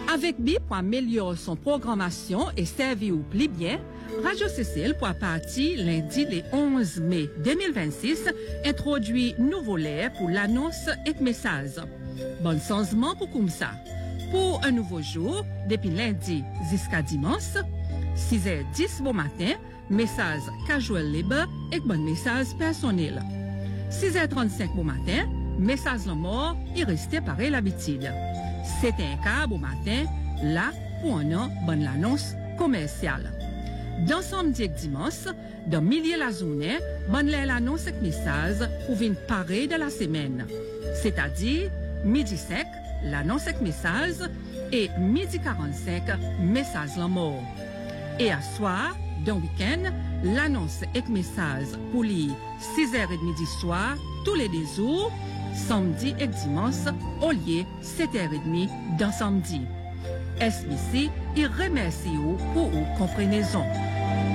Avec BI pour améliorer son programmation et servir ou plus bien, Radio Cécile pour partir lundi le 11 mai 2026 introduit nouveau l'air pour l'annonce et message. Bon changement pour comme ça. Pour un nouveau jour, depuis lundi jusqu'à dimanche, 6h10 bon matin, message casual libre et bon message personnel. 6h35 bon matin, message la mort et rester pareil l'habitude. C'était un cas bon matin, là, pour un an, bonne l'annonce commerciale. Dans samedi et dimanche, dans milieu de la journée, bonne l'annonce et message pour venir pareil de la semaine. C'est-à-dire, midi 5, l'annonce et message, et midi 45, message la mort. Et à soir, dans le week-end, l'annonce et message pour les 6h30 du soir, tous les 2 jours, samedi et dimanche, au lieu 7h30 dans samedi. SBC, il remercie vous pour vos compréhensions.